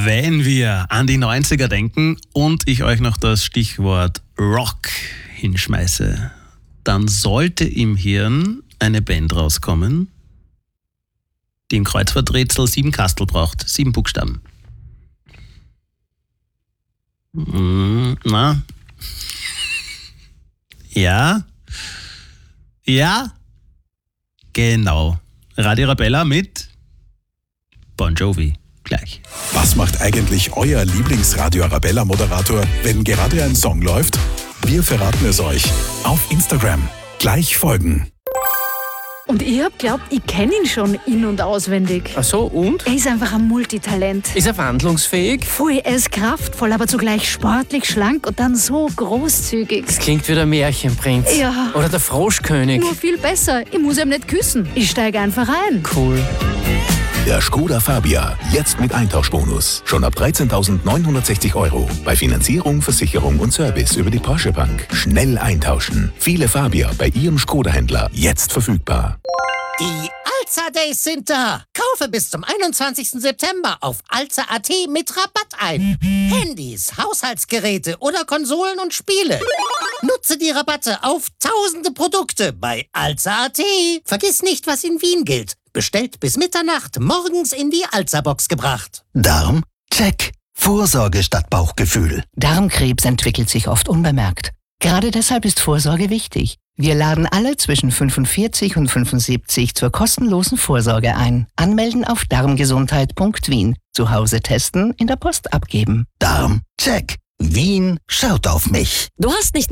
Wenn wir an die 90er denken und ich euch noch das Stichwort Rock hinschmeiße, dann sollte im Hirn eine Band rauskommen, die im Kreuzworträtsel 7 Kastel braucht, 7 Buchstaben. Na? Ja? Ja? Genau. Radio Arabella mit Bon Jovi. Gleich. Was macht eigentlich euer Lieblingsradio Arabella-Moderator, wenn gerade ein Song läuft? Wir verraten es euch auf Instagram. Gleich folgen. Und ich hab glaubt, ich kenne ihn schon in- und auswendig. Ach so, und? Er ist einfach ein Multitalent. Ist er wandlungsfähig? Voll, er ist kraftvoll, aber zugleich sportlich, schlank und dann so großzügig. Das klingt wie der Märchenprinz. Ja. Oder der Froschkönig. Nur viel besser. Ich muss ihm nicht küssen. Ich steige einfach ein. Cool. Der Skoda Fabia, jetzt mit Eintauschbonus. Schon ab 13.960 €. Bei Finanzierung, Versicherung und Service über die Porsche Bank. Schnell eintauschen. Viele Fabia bei Ihrem Skoda-Händler jetzt verfügbar. Die Alza Days sind da. Kaufe bis zum 21. September auf alza.at mit Rabatt ein. Handys, Haushaltsgeräte oder Konsolen und Spiele. Nutze die Rabatte auf tausende Produkte bei alza.at. Vergiss nicht, was in Wien gilt. Bestellt bis Mitternacht, morgens in die Alza-Box gebracht. Darm? Check. Vorsorge statt Bauchgefühl. Darmkrebs entwickelt sich oft unbemerkt. Gerade deshalb ist Vorsorge wichtig. Wir laden alle zwischen 45 und 75 zur kostenlosen Vorsorge ein. Anmelden auf darmgesundheit.wien. Zu Hause testen, in der Post abgeben. Darm? Check. Wien schaut auf mich. Du hast nicht